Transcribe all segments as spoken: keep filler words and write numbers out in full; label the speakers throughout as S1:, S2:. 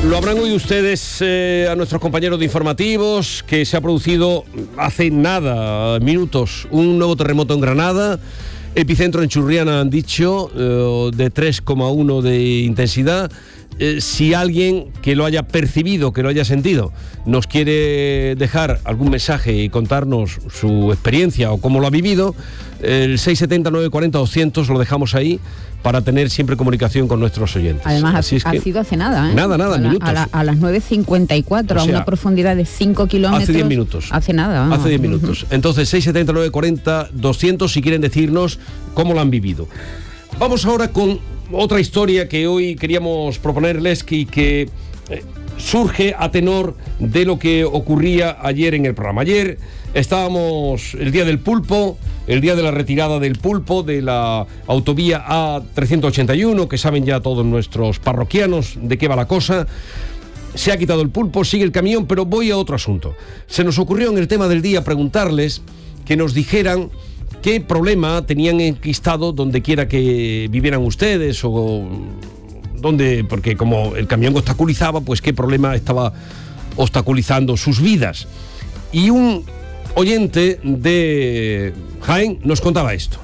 S1: Lo habrán oído ustedes eh, a nuestros compañeros de informativos que se ha producido hace nada, minutos, un nuevo terremoto en Granada, epicentro en Churriana, han dicho, eh, de tres coma uno de intensidad. Eh, si alguien que lo haya percibido, que lo haya sentido, nos quiere dejar algún mensaje y contarnos su experiencia o cómo lo ha vivido, el seis siete cero, nueve cuatro cero, doscientos lo dejamos ahí para tener siempre comunicación con nuestros oyentes.
S2: Además,
S1: Así
S2: ha,
S1: es que,
S2: ha sido hace nada, ¿eh?
S1: Nada, nada,
S2: a la,
S1: minutos.
S2: A, la, a las nueve cincuenta y cuatro, o sea, a una profundidad de cinco kilómetros.
S1: Hace diez minutos.
S2: Hace nada. Vamos.
S1: Hace diez minutos. Uh-huh. Entonces, seis siete cero, nueve cuatro cero, doscientos si quieren decirnos cómo lo han vivido. Vamos ahora con otra historia que hoy queríamos proponerles y que eh, surge a tenor de lo que ocurría ayer en el programa. Ayer estábamos el día del pulpo, el día de la retirada del pulpo de la autovía A trescientos ochenta y uno, que saben ya todos nuestros parroquianos de qué va la cosa. Se ha quitado el pulpo, sigue el camión, pero voy a otro asunto. Se nos ocurrió en el tema del día preguntarles que nos dijeran qué problema tenían enquistado donde quiera que vivieran ustedes o donde, porque como el camión obstaculizaba, pues qué problema estaba obstaculizando sus vidas. Y un oyente de Jaén nos contaba esto.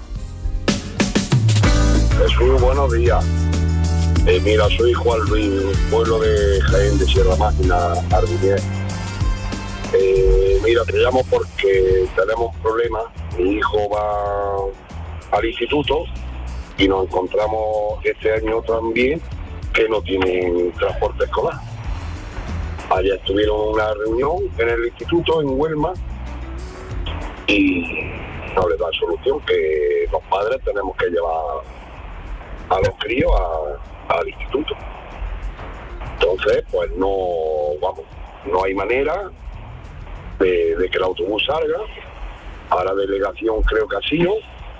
S3: Jesús, buenos días. Eh, mira, soy Juan Luis, pueblo de Jaén de Sierra Máquina, Ardiñez. Eh, mira, te llamo porque tenemos un problema. Mi hijo va al instituto y nos encontramos este año también que no tienen transporte escolar. Allá estuvieron en una reunión en el instituto en Huelma y no les da solución, que los padres tenemos que llevar a los críos a, al instituto. Entonces, pues no, vamos, no hay manera de, de que el autobús salga. A la delegación, creo que ha sido,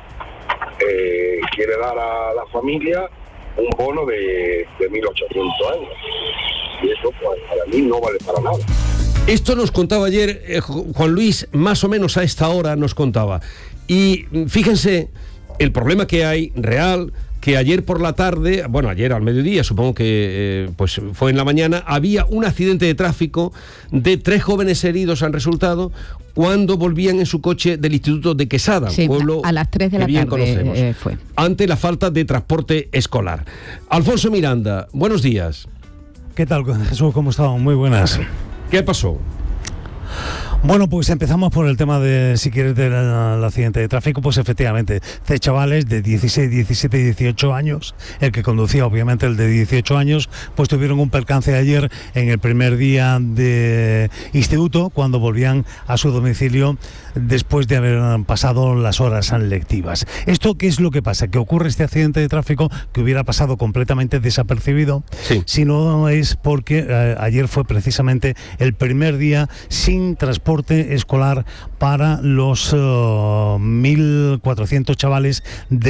S3: eh, quiere dar a la familia un bono de, de mil ochocientos euros. Y eso, pues, para mí no vale para nada.
S1: Esto nos contaba ayer eh, Juan Luis, más o menos a esta hora nos contaba. Y fíjense el problema que hay real, que ayer por la tarde, bueno, ayer al mediodía, supongo que eh, pues fue en la mañana, había un accidente de tráfico de tres jóvenes heridos, han resultado, cuando volvían en su coche del Instituto de Quesada,
S2: sí,
S1: pueblo
S2: a las tres de la
S1: que bien
S2: tarde
S1: conocemos,
S2: eh, fue.
S1: ante la falta de transporte escolar. Alfonso Miranda, buenos días.
S4: ¿Qué tal, Jesús? ¿Cómo estamos? Muy buenas.
S1: ¿Qué pasó?
S4: Bueno, pues empezamos por el tema de, si quieres, del accidente de tráfico. Pues efectivamente, tres chavales de dieciséis, diecisiete y dieciocho años, el que conducía obviamente el de dieciocho años, pues tuvieron un percance ayer en el primer día de instituto, cuando volvían a su domicilio después de haber pasado las horas lectivas. ¿Esto qué es lo que pasa? Que ocurre este accidente de tráfico que hubiera pasado completamente desapercibido, sí. Si no es porque eh, ayer fue precisamente el primer día sin transporte escolar para los uh, mil cuatrocientos chavales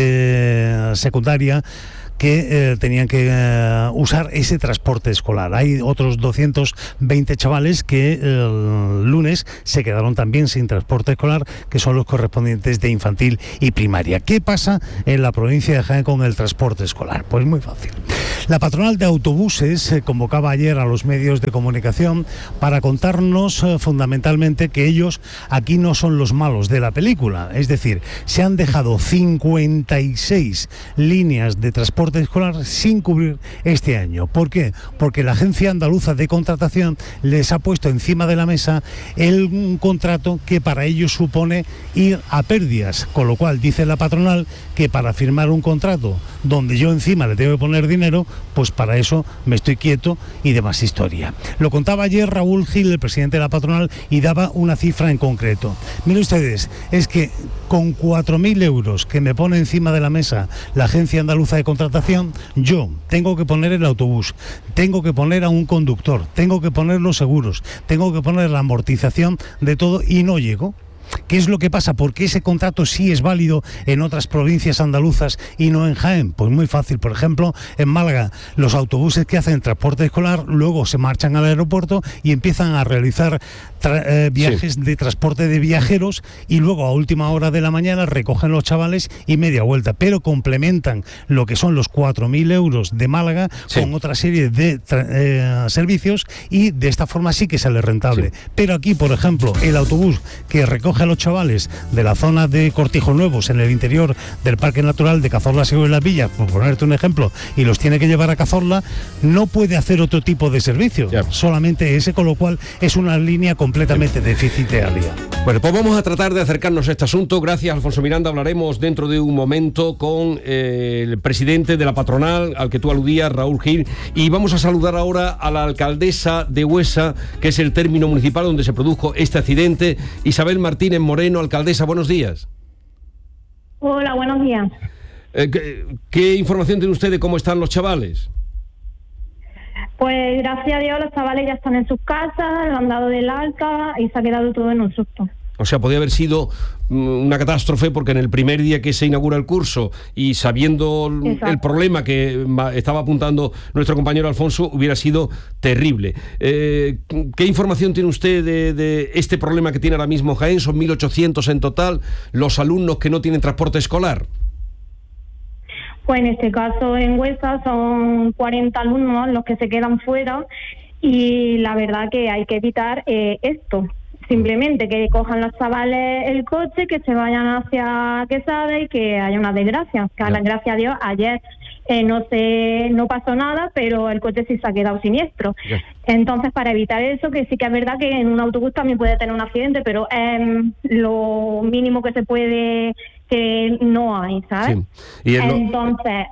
S4: de secundaria que eh, tenían que eh, usar ese transporte escolar. Hay otros doscientos veinte chavales que el lunes se quedaron también sin transporte escolar, que son los correspondientes de infantil y primaria. ¿Qué pasa en la provincia de Jaén con el transporte escolar? Pues muy fácil. La patronal de autobuses eh, convocaba ayer a los medios de comunicación para contarnos eh, fundamentalmente que ellos aquí no son los malos de la película. Es decir, se han dejado cincuenta y seis líneas de transporte escolar sin cubrir este año. ¿Por qué? Porque la Agencia Andaluza de Contratación les ha puesto encima de la mesa el un contrato que para ellos supone ir a pérdidas, con lo cual dice la patronal que para firmar un contrato donde yo encima le tengo que poner dinero, pues para eso me estoy quieto y demás historia. Lo contaba ayer Raúl Gil, el presidente de la patronal, y daba una cifra en concreto. Miren ustedes, es que con cuatro mil euros que me pone encima de la mesa la Agencia Andaluza de Contratación, yo tengo que poner el autobús, tengo que poner a un conductor, tengo que poner los seguros, tengo que poner la amortización de todo y no llego. ¿Qué es lo que pasa? ¿Por qué ese contrato sí es válido en otras provincias andaluzas y no en Jaén? Pues muy fácil. Por ejemplo, en Málaga, los autobuses que hacen transporte escolar luego se marchan al aeropuerto y empiezan a realizar tra- eh, viajes sí. de transporte de viajeros, y luego a última hora de la mañana recogen los chavales y media vuelta, pero complementan lo que son los cuatro mil euros de Málaga sí. con otra serie de tra- eh, servicios, y de esta forma sí que sale rentable. Sí. Pero aquí, por ejemplo, el autobús que recoge a los chavales de la zona de Cortijos Nuevos, en el interior del Parque Natural de Cazorla Seguro de las Villas, por ponerte un ejemplo, y los tiene que llevar a Cazorla, no puede hacer otro tipo de servicio, yeah. solamente ese, con lo cual es una línea completamente yeah. deficitaria.
S1: Bueno, pues vamos a tratar de acercarnos a este asunto. Gracias, Alfonso Miranda. Hablaremos dentro de un momento con eh, el presidente de la patronal, al que tú aludías, Raúl Gil, y vamos a saludar ahora a la alcaldesa de Huesa, que es el término municipal donde se produjo este accidente, Isabel Martínez Moreno. Alcaldesa, buenos días.
S5: Hola, buenos días.
S1: Eh, ¿qué, ¿Qué información tiene usted de cómo están los chavales?
S5: Pues gracias a Dios los chavales ya están en sus casas, lo han dado del alta y se ha quedado todo en un susto.
S1: O sea, podía haber sido una catástrofe, porque en el primer día que se inaugura el curso y sabiendo Exacto. el problema que estaba apuntando nuestro compañero Alfonso, hubiera sido terrible. Eh, ¿Qué información tiene usted de, de este problema que tiene ahora mismo Jaén? Son mil ochocientos en total los alumnos que no tienen transporte escolar.
S5: Pues en este caso en Huesa son cuarenta alumnos los que se quedan fuera, y la verdad que hay que evitar eh, esto. Simplemente que cojan los chavales el coche, que se vayan hacia Quesada y que haya una desgracia. Que yeah. gracias a Dios ayer eh, no se no pasó nada, pero el coche sí se ha quedado siniestro. Yeah. Entonces, para evitar eso, que sí que es verdad que en un autobús también puede tener un accidente, pero es eh, lo mínimo que se puede, que no hay, ¿sabes? Sí. Y Entonces...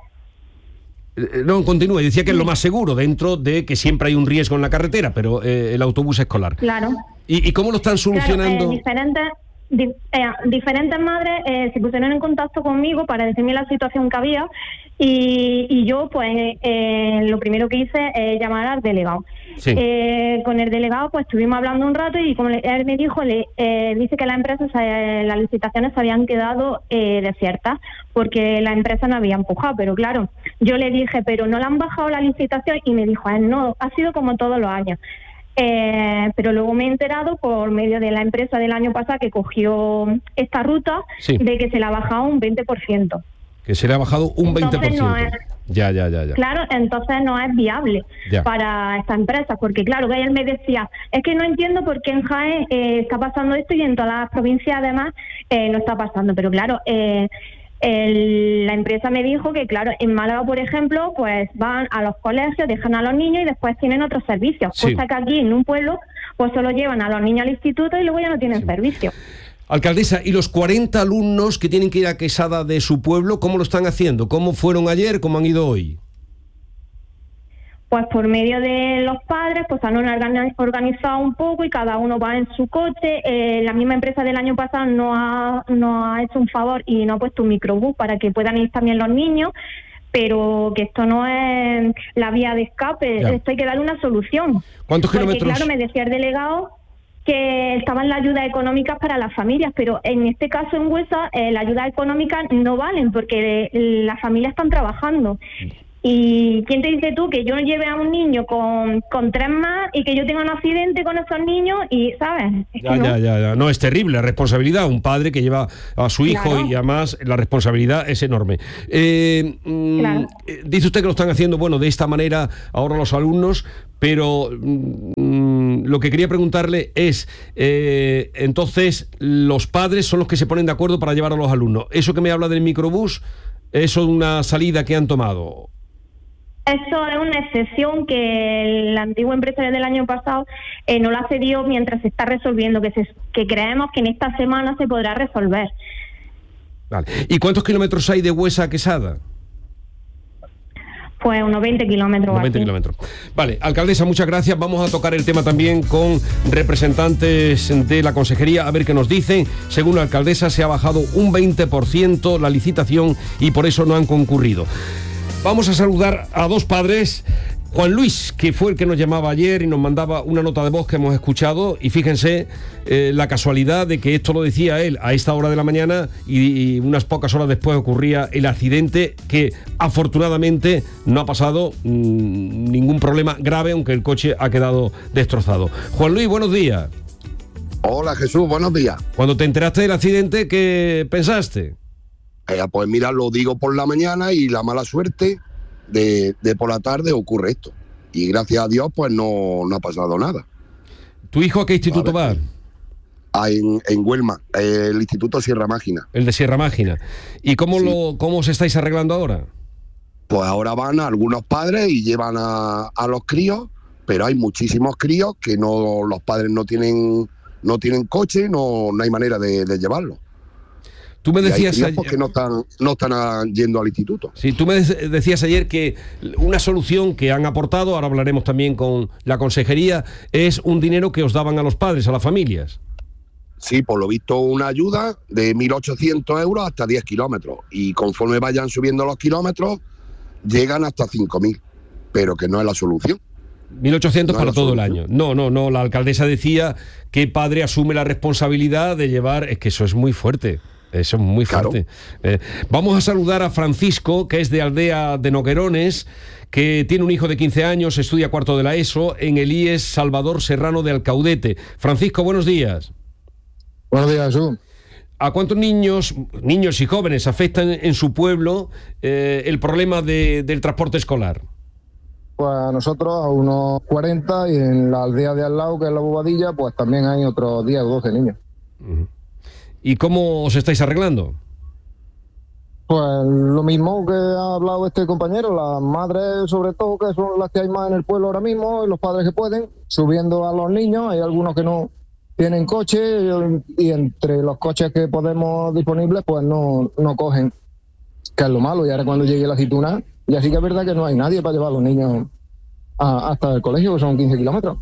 S1: No, continúe. Decía que es lo más seguro, dentro de que siempre hay un riesgo en la carretera, pero eh, el autobús escolar.
S5: Claro.
S1: ¿Y, y cómo lo están solucionando?
S5: Claro, eh, diferentes, di, eh, diferentes madres eh, se pusieron en contacto conmigo para decirme la situación que había, y, y yo, pues, eh, lo primero que hice es llamar al delegado. Sí. Eh, con el delegado, pues, estuvimos hablando un rato, y como él me dijo, le eh, dice que las empresas, eh, las licitaciones se habían quedado eh, desiertas, porque la empresa no había empujado. Pero claro, yo le dije, pero no le han bajado la licitación, y me dijo, eh, no, ha sido como todos los años. Eh, pero luego me he enterado por medio de la empresa del año pasado que cogió esta ruta, sí. de que se le ha bajado un veinte por ciento.
S1: Que se le ha bajado un veinte por ciento. No es, ya, ya, ya, ya.
S5: Claro, entonces no es viable ya. para esta empresa, porque claro, que él me decía, es que no entiendo por qué en Jaén eh, está pasando esto y en todas las provincias además eh, no está pasando. Pero claro, eh, el, la empresa me dijo que claro, en Málaga, por ejemplo, pues van a los colegios, dejan a los niños y después tienen otros servicios. Sí. Cosa que aquí en un pueblo pues solo llevan a los niños al instituto y luego ya no tienen sí. servicio.
S1: Alcaldesa, ¿y los cuarenta alumnos que tienen que ir a Quesada de su pueblo, cómo lo están haciendo? ¿Cómo fueron ayer? ¿Cómo han ido hoy?
S5: Pues por medio de los padres, pues han organizado un poco y cada uno va en su coche. Eh, la misma empresa del año pasado no ha, no ha hecho un favor y no ha puesto un microbús para que puedan ir también los niños, pero que esto no es la vía de escape, ya. Esto hay que darle una solución.
S1: ¿Cuántos
S5: Porque,
S1: kilómetros?
S5: Claro, me decía el delegado que estaban las ayudas económicas para las familias, pero en este caso en Huesa eh, las ayudas económicas no valen porque eh, las familias están trabajando. ¿Y quién te dice tú que yo lleve a un niño con, con tres más y que yo tenga un accidente con esos niños y, ¿sabes? Es
S1: ya,
S5: que no.
S1: ya, ya, ya. No, es terrible la responsabilidad. Un padre que lleva a su hijo claro. y además la responsabilidad es enorme. Eh, claro. eh, dice usted que lo están haciendo, bueno, de esta manera ahora los alumnos, pero mm, lo que quería preguntarle es, eh, entonces, los padres son los que se ponen de acuerdo para llevar a los alumnos. Eso que me habla del microbús, ¿eso es una salida que han tomado?
S5: Eso es una excepción que el antiguo empresario del año pasado eh, no la cedió mientras se está resolviendo, que, se, que creemos que en esta semana se podrá resolver.
S1: Vale. ¿Y cuántos kilómetros hay de Huesa a Quesada?
S5: Pues unos veinte kilómetros.
S1: Unos veinte kilómetros. Vale, alcaldesa, muchas gracias. Vamos a tocar el tema también con representantes de la consejería, a ver qué nos dicen. Según la alcaldesa, se ha bajado un veinte por ciento la licitación y por eso no han concurrido. Vamos a saludar a dos padres Juan Luis, que fue el que nos llamaba ayer y nos mandaba una nota de voz que hemos escuchado, y fíjense eh, la casualidad de que esto lo decía él a esta hora de la mañana y, y unas pocas horas después ocurría el accidente que afortunadamente no ha pasado mmm, ningún problema grave, aunque el coche ha quedado destrozado. Juan Luis, buenos días.
S3: Hola Jesús, buenos días.
S1: Cuando te enteraste del accidente, ¿qué pensaste?
S3: Eh, pues mira, lo digo por la mañana y la mala suerte de, de por la tarde ocurre esto. Y gracias a Dios pues no, no ha pasado nada.
S1: ¿Tu hijo a qué instituto va?
S3: Ah, en, en Huelma, eh, el Instituto Sierra Mágina.
S1: El de Sierra Mágina. ¿Y cómo, sí. lo, cómo os estáis arreglando ahora?
S3: Pues ahora van algunos padres y llevan a, a los críos, pero hay muchísimos críos que no, los padres no tienen, no tienen coche, no, no hay manera de, de llevarlos. Tú me decías ayer que no están, no están yendo al instituto.
S1: Sí, tú me decías ayer que una solución que han aportado, ahora hablaremos también con la consejería, es un dinero que os daban a los padres, a las familias.
S3: Sí, por lo visto una ayuda de mil ochocientos euros hasta diez kilómetros. Y conforme vayan subiendo los kilómetros, llegan hasta cinco mil. Pero que no es la solución.
S1: mil ochocientos no para todo solución. El año. No, no, no. La alcaldesa decía que padre asume la responsabilidad de llevar... Es que eso es muy fuerte. Eso es muy fuerte. Claro. Eh, vamos a saludar a Francisco, que es de Aldea de Noguerones, que tiene un hijo de quince años, estudia cuarto de la ESO en el I E S Salvador Serrano de Alcaudete. Francisco, buenos días.
S6: Buenos días, Jesús.
S1: ¿A cuántos niños, niños y jóvenes afectan en su pueblo eh, el problema de, del transporte escolar?
S6: Pues a nosotros a unos cuarenta, y en la aldea de al lado, que es la Bobadilla, pues también hay otros diez o doce niños.
S1: Uh-huh. ¿Y cómo os estáis arreglando?
S6: Pues lo mismo que ha hablado este compañero, las madres sobre todo, que son las que hay más en el pueblo ahora mismo, y los padres que pueden, subiendo a los niños. Hay algunos que no tienen coche y entre los coches que podemos disponibles pues no, no cogen, que es lo malo. Y ahora cuando llegue la aceituna, ya sí que es verdad que no hay nadie para llevar a los niños a, hasta el colegio, que son quince kilómetros.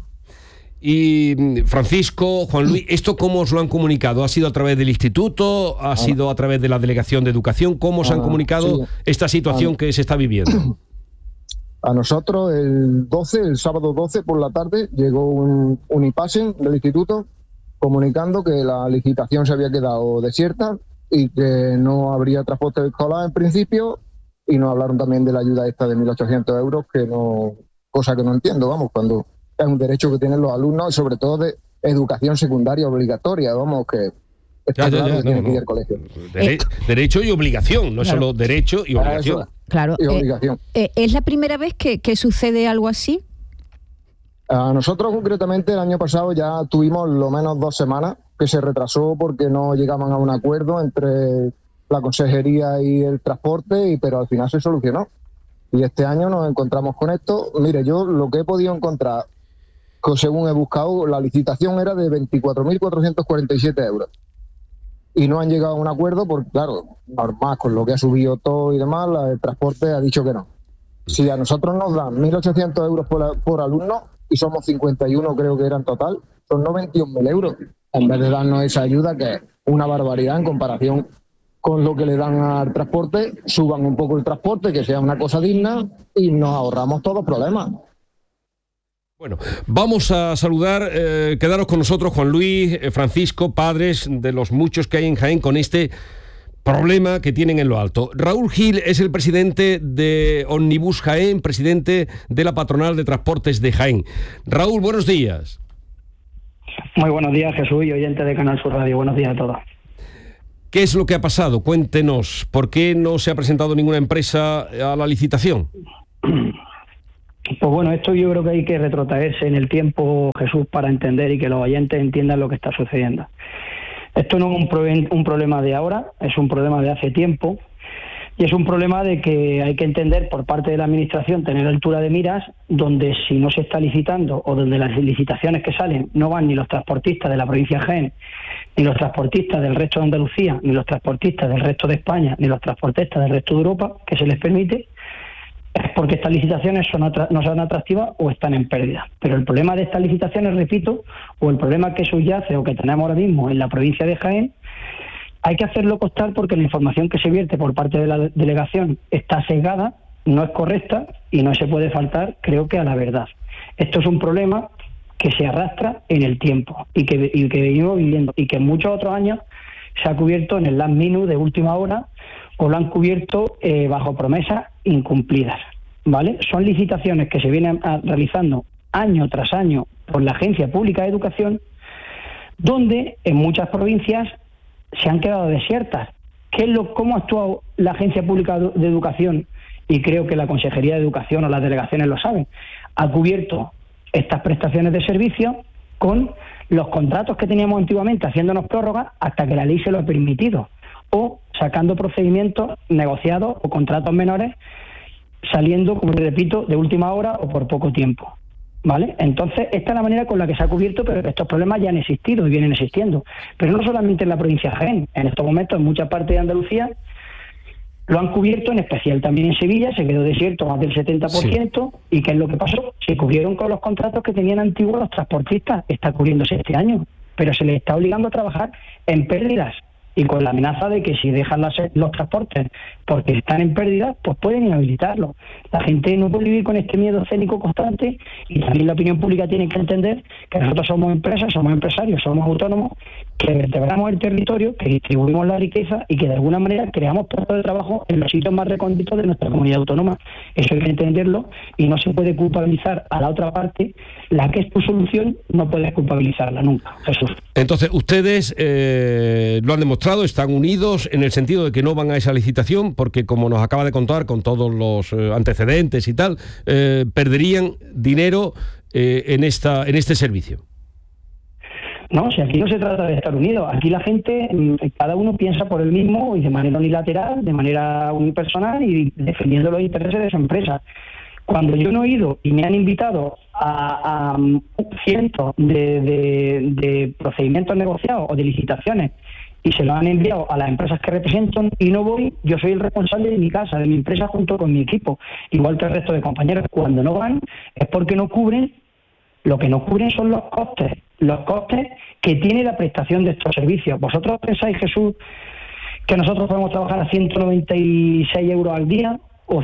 S1: Y Francisco, Juan Luis, ¿esto cómo os lo han comunicado? ¿Ha sido a través del instituto? ¿Ha sido a través de la Delegación de Educación? ¿Cómo os han comunicado sí. esta situación que se está viviendo?
S6: A nosotros el doce, el sábado doce por la tarde, llegó un, un iPasen del instituto comunicando que la licitación se había quedado desierta y que no habría transporte escolar en principio, y nos hablaron también de la ayuda esta de mil ochocientos euros, que no, cosa que no entiendo, vamos, cuando es un derecho que tienen los alumnos, y sobre todo de educación secundaria obligatoria, vamos, que está ya, claro ya, ya, que no, tiene no. que ir al colegio.
S1: Dere- eh, derecho y obligación, no claro. solo derecho y obligación.
S6: Eso,
S2: claro.
S6: Y obligación.
S2: Eh, eh, ¿Es la primera vez que, que sucede algo así?
S6: A nosotros concretamente el año pasado ya tuvimos lo menos dos semanas que se retrasó porque no llegaban a un acuerdo entre la consejería y el transporte, y, pero al final se solucionó. Y este año nos encontramos con esto. Mire, yo lo que he podido encontrar, que según he buscado, la licitación era de veinticuatro mil cuatrocientos cuarenta y siete euros. Y no han llegado a un acuerdo porque, claro, normal, con lo que ha subido todo y demás, el transporte ha dicho que no. Si a nosotros nos dan mil ochocientos euros por, por alumno, y somos cincuenta y uno creo que eran total, son noventa y un mil euros. En vez de darnos esa ayuda, que es una barbaridad en comparación con lo que le dan al transporte, suban un poco el transporte, que sea una cosa digna, y nos ahorramos todos los problemas.
S1: Bueno, vamos a saludar, eh, quedaros con nosotros, Juan Luis, eh, Francisco, padres de los muchos que hay en Jaén con este problema que tienen en lo alto. Raúl Gil es el presidente de Omnibus Jaén, presidente de la Patronal de Transportes de Jaén. Raúl, buenos días.
S7: Muy buenos días, Jesús, y oyente de Canal Sur Radio. Buenos días a todos.
S1: ¿Qué es lo que ha pasado? Cuéntenos. ¿Por qué no se ha presentado ninguna empresa a la licitación?
S7: Pues bueno, esto yo creo que hay que retrotraerse en el tiempo, Jesús, para entender y que los oyentes entiendan lo que está sucediendo. Esto no es un, pro- un problema de ahora, es un problema de hace tiempo, y es un problema de que hay que entender por parte de la Administración, tener altura de miras, donde si no se está licitando o donde las licitaciones que salen no van ni los transportistas de la provincia de Jaén, ni los transportistas del resto de Andalucía, ni los transportistas del resto de España, ni los transportistas del resto de Europa, que se les permite, es porque estas licitaciones son atra- no son atractivas o están en pérdida. Pero el problema de estas licitaciones, repito, o el problema que subyace o que tenemos ahora mismo en la provincia de Jaén, hay que hacerlo constar porque la información que se vierte por parte de la delegación está sesgada, no es correcta y no se puede faltar, creo que, a la verdad. Esto es un problema que se arrastra en el tiempo y que, y que venimos viviendo y que en muchos otros años se ha cubierto en el last minute de última hora o lo han cubierto eh, bajo promesas incumplidas, ¿vale? Son licitaciones que se vienen a, realizando año tras año por la Agencia Pública de Educación, donde en muchas provincias se han quedado desiertas. ¿Qué es lo, cómo ha actuado la Agencia Pública de Educación? Y creo que la Consejería de Educación o las delegaciones lo saben. Ha cubierto estas prestaciones de servicio con los contratos que teníamos antiguamente, haciéndonos prórrogas hasta que la ley se lo ha permitido, o sacando procedimientos negociados o contratos menores, saliendo, como repito, de última hora o por poco tiempo, ¿vale? Entonces, esta es la manera con la que se ha cubierto, pero estos problemas ya han existido y vienen existiendo. Pero no solamente en la provincia de Jaén, en estos momentos en muchas partes de Andalucía lo han cubierto, en especial también en Sevilla, se quedó desierto más del setenta por ciento, sí. ¿Y qué es lo que pasó? Se cubrieron con los contratos que tenían antiguos los transportistas, está cubriéndose este año, pero se les está obligando a trabajar en pérdidas y con la amenaza de que si dejan las, los transportes porque están en pérdida, pues pueden inhabilitarlos. La gente no puede vivir con este miedo escénico constante y también la opinión pública tiene que entender que nosotros somos empresas, somos empresarios, somos autónomos, que vertebramos el territorio, que distribuimos la riqueza y que de alguna manera creamos puestos de trabajo en los sitios más recónditos de nuestra comunidad autónoma. Eso hay que entenderlo y no se puede culpabilizar a la otra parte. La que es tu solución no puedes culpabilizarla nunca, Jesús.
S1: Entonces, ustedes eh, lo han demostrado, están unidos en el sentido de que no van a esa licitación porque, como nos acaba de contar con todos los eh, antecedentes y tal, eh, perderían dinero eh, en esta en este servicio.
S7: No, si aquí no se trata de estar unidos, aquí la gente, cada uno piensa por el mismo y de manera unilateral, de manera unipersonal y defendiendo los intereses de su empresa. Cuando yo no he ido y me han invitado a, a cientos de, de, de procedimientos negociados o de licitaciones y se lo han enviado a las empresas que representan y no voy, yo soy el responsable de mi casa, de mi empresa junto con mi equipo, igual que el resto de compañeros. Cuando no van es porque no cubren, lo que no cubren son los costes, los costes que tiene la prestación de estos servicios. ¿Vosotros pensáis, Jesús, que nosotros podemos trabajar a ciento noventa y seis euros al día o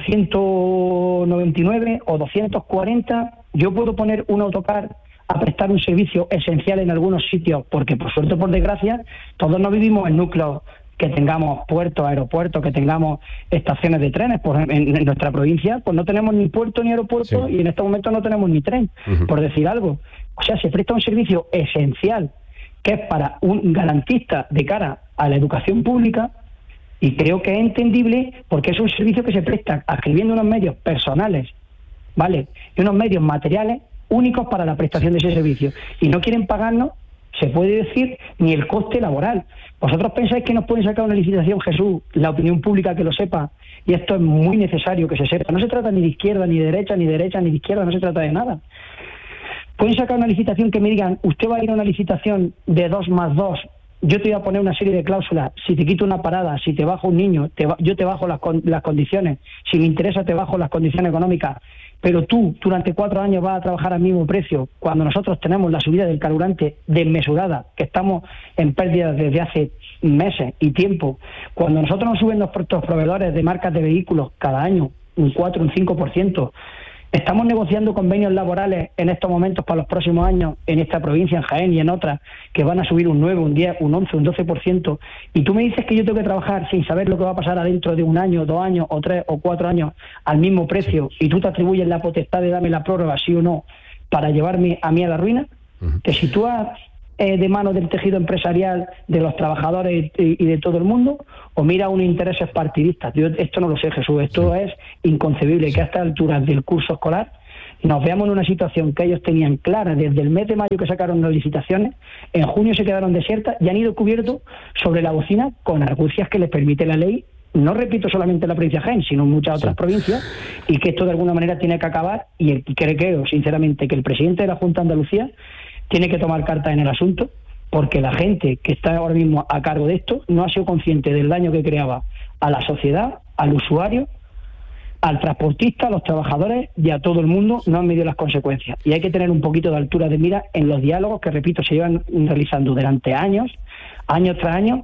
S7: ciento noventa y nueve o doscientos cuarenta? Yo puedo poner un autocar a prestar un servicio esencial en algunos sitios, porque por suerte o por desgracia todos no vivimos en núcleos que tengamos puertos, aeropuertos, que tengamos estaciones de trenes. Por en, en nuestra provincia pues no tenemos ni puerto ni aeropuerto, sí. Y en este momento no tenemos ni tren, uh-huh. por decir algo. O sea, se presta un servicio esencial que es para un garantista de cara a la educación pública, y creo que es entendible porque es un servicio que se presta adscribiendo unos medios personales, ¿vale? Y unos medios materiales únicos para la prestación de ese servicio. Y no quieren pagarnos, se puede decir, ni el coste laboral. ¿Vosotros pensáis que nos pueden sacar una licitación, Jesús, la opinión pública que lo sepa? Y esto es muy necesario que se sepa. No se trata ni de izquierda, ni de derecha, ni de derecha, ni de izquierda, no se trata de nada. Pueden sacar una licitación que me digan, usted va a ir a una licitación de dos más dos, yo te voy a poner una serie de cláusulas, si te quito una parada, si te bajo un niño, te va, yo te bajo las, con, las condiciones, si me interesa te bajo las condiciones económicas, pero tú durante cuatro años vas a trabajar al mismo precio, cuando nosotros tenemos la subida del carburante desmesurada, que estamos en pérdidas desde hace meses y tiempo, cuando nosotros nos suben nuestros proveedores de marcas de vehículos cada año un cuatro, un cinco por ciento, estamos negociando convenios laborales en estos momentos para los próximos años en esta provincia, en Jaén y en otras, que van a subir un nueve, un diez, un once, un doce por ciento, y tú me dices que yo tengo que trabajar sin saber lo que va a pasar adentro de un año, dos años, o tres, o cuatro años, al mismo precio, y tú te atribuyes la potestad de darme la prórroga, sí o no, para llevarme a mí a la ruina. Uh-huh. Te sitúas eh, de mano del tejido empresarial, de los trabajadores y, y de todo el mundo, o mira unos intereses partidistas. Yo esto no lo sé, Jesús, esto sí. Es inconcebible, sí. Que a estas alturas del curso escolar nos veamos en una situación que ellos tenían clara desde el mes de mayo que sacaron las licitaciones, en junio se quedaron desiertas y han ido cubiertos sobre la bocina con argucias que les permite la ley, no repito solamente en la provincia de Jaén, sino en muchas otras sí. provincias, y que esto de alguna manera tiene que acabar, y creo sinceramente que el presidente de la Junta de Andalucía tiene que tomar cartas en el asunto, porque la gente que está ahora mismo a cargo de esto no ha sido consciente del daño que creaba a la sociedad, al usuario, al transportista, a los trabajadores y a todo el mundo, no han medido las consecuencias. Y hay que tener un poquito de altura de mira en los diálogos que, repito, se llevan realizando durante años, años tras años,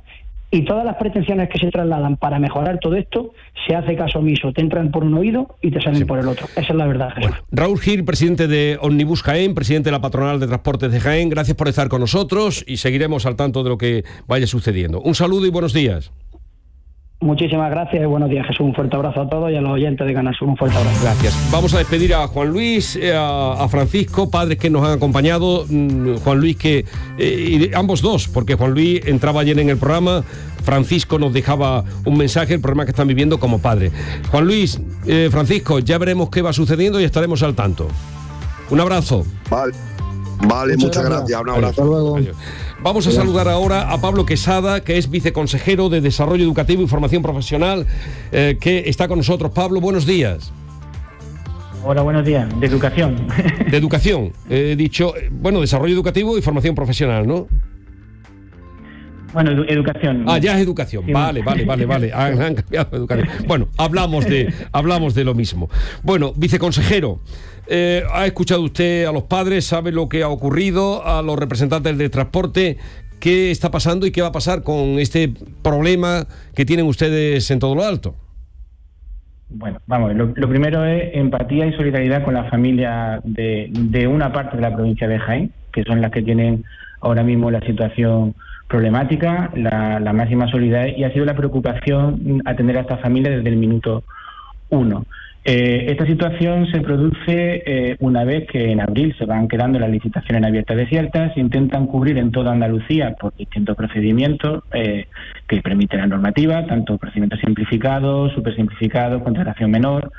S7: Y todas las pretensiones que se trasladan para mejorar todo esto, se hace caso omiso. Te entran por un oído y te salen sí. por el otro. Esa es la verdad, Jesús.
S1: Bueno, Raúl Gil, presidente de Omnibus Jaén, presidente de la Patronal de Transportes de Jaén, gracias por estar con nosotros y seguiremos al tanto de lo que vaya sucediendo. Un saludo y buenos días.
S7: Muchísimas gracias y buenos días, Jesús. Un fuerte abrazo a todos y a los oyentes de Canal Sur. Un fuerte abrazo.
S1: Gracias. Vamos a despedir a Juan Luis, a, a Francisco, padres que nos han acompañado. Juan Luis, que eh, ambos dos, porque Juan Luis entraba ayer en el programa, Francisco nos dejaba un mensaje, el problema que están viviendo como padre. Juan Luis, eh, Francisco, ya veremos qué va sucediendo y estaremos al tanto. Un abrazo.
S3: Vale, vale, muchas, muchas gracias. gracias. Un abrazo.
S6: Hasta luego.
S1: Adiós. Vamos a saludar ahora a Pablo Quesada, que es viceconsejero de Desarrollo Educativo y Formación Profesional, eh, que está con nosotros. Pablo, buenos días.
S8: Hola, buenos días. De educación.
S1: De educación. He dicho, bueno, Desarrollo Educativo y Formación Profesional, ¿no?
S8: Bueno, edu- educación.
S1: Ah, ya es educación. Sí, vale, vale, vale, vale. Han, han cambiado educación. Bueno, hablamos de, hablamos de lo mismo. Bueno, viceconsejero, eh, ha escuchado usted a los padres, sabe lo que ha ocurrido, a los representantes de transporte, qué está pasando y qué va a pasar con este problema que tienen ustedes en todo lo alto.
S8: Bueno, vamos, lo, lo primero es empatía y solidaridad con la familia de, de una parte de la provincia de Jaén, que son las que tienen ahora mismo la situación problemática, la, la máxima solidaridad, y ha sido la preocupación atender a esta familia desde el minuto uno. Eh, esta situación se produce eh, una vez que en abril se van quedando las licitaciones abiertas desiertas, se intentan cubrir en toda Andalucía por distintos procedimientos eh, que permite la normativa, tanto procedimientos simplificados, super simplificados, contratación menor,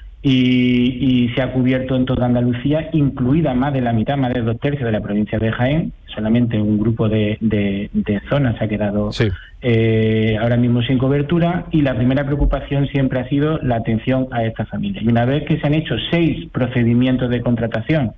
S8: y, y se ha cubierto en toda Andalucía, incluida más de la mitad, más de dos tercios de la provincia de Jaén. Solamente un grupo de, de, de zonas se ha quedado sí. eh, ahora mismo sin cobertura, y la primera preocupación siempre ha sido la atención a esta familia. Y una vez que se han hecho seis procedimientos de contratación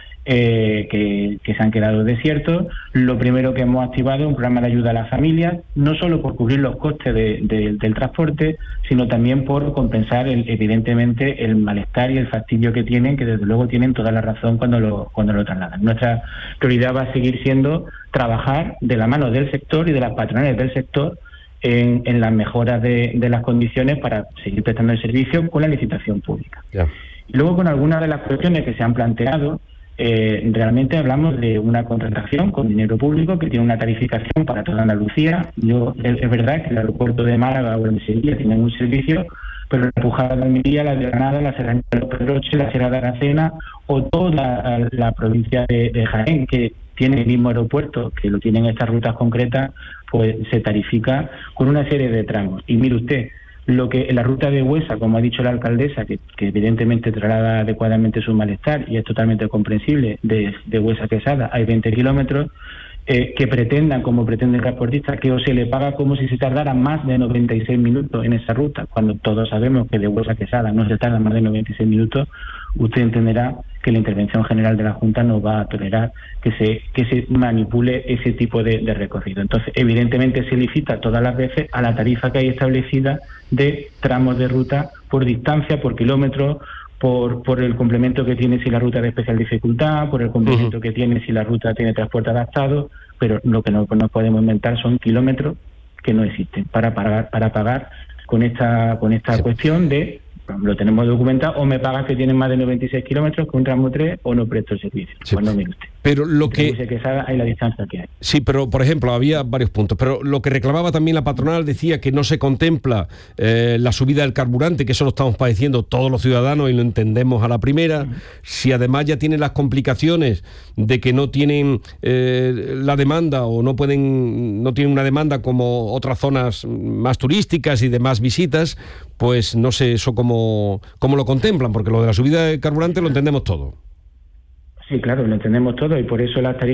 S8: eh, que, que se han quedado desiertos, lo primero que hemos activado es un programa de ayuda a las familias, no solo por cubrir los costes de, de, del transporte, sino también por compensar el, evidentemente el malestar y el fastidio que tienen, que desde luego tienen toda la razón cuando lo, cuando lo trasladan. Nuestra prioridad va a seguir siendo trabajar de la mano del sector y de las patronales del sector en, en las mejoras de, de las condiciones para seguir prestando el servicio con la licitación pública. Yeah. Y luego, con algunas de las cuestiones que se han planteado, Eh, realmente hablamos de una contratación con dinero público que tiene una tarificación para toda Andalucía. Yo es, es verdad que el aeropuerto de Málaga o el de Sevilla tienen un servicio, pero la Pujarra de Almería, la de Granada, la Serranía de los Pedroches, la Sierra de Aracena o toda la provincia de, de Jaén, que tiene el mismo aeropuerto, que lo tienen estas rutas concretas, pues se tarifica con una serie de tramos. Y mire usted, lo que en la ruta de Huesa, como ha dicho la alcaldesa, que, que evidentemente traslada adecuadamente su malestar y es totalmente comprensible, de, de Huesa a Quesada hay veinte kilómetros, eh, que pretendan, como pretende el transportista, que o se le paga como si se tardara más de noventa y seis minutos en esa ruta, cuando todos sabemos que de Huesa a Quesada no se tarda más de noventa y seis minutos, usted entenderá que la intervención general de la Junta no va a tolerar que se que se manipule ese tipo de, de recorrido. Entonces, evidentemente se licita todas las veces a la tarifa que hay establecida de tramos de ruta por distancia, por kilómetros, por, por el complemento que tiene si la ruta es de especial dificultad, por el complemento uh-huh. que tiene si la ruta tiene transporte adaptado, pero lo que no nos podemos inventar son kilómetros que no existen para pagar, para pagar con esta, con esta sí. cuestión de lo tenemos documentado, o me pagas que tienen más de noventa y seis kilómetros con un tramo tres o no presto el servicio.
S1: Sí.
S8: Pues no me guste.
S1: Pero lo que...
S8: que hay la distancia que hay.
S1: Sí, pero por ejemplo, había varios puntos, pero lo que reclamaba también la patronal decía que no se contempla eh, la subida del carburante, que eso lo estamos padeciendo todos los ciudadanos y lo entendemos a la primera. Uh-huh. Si además ya tienen las complicaciones de que no tienen eh, la demanda o no pueden, no tienen una demanda como otras zonas más turísticas y de más visitas, pues no sé eso cómo, cómo lo contemplan, porque lo de la subida del carburante lo entendemos todo.
S8: Sí, claro, lo entendemos todo y por eso las tarifas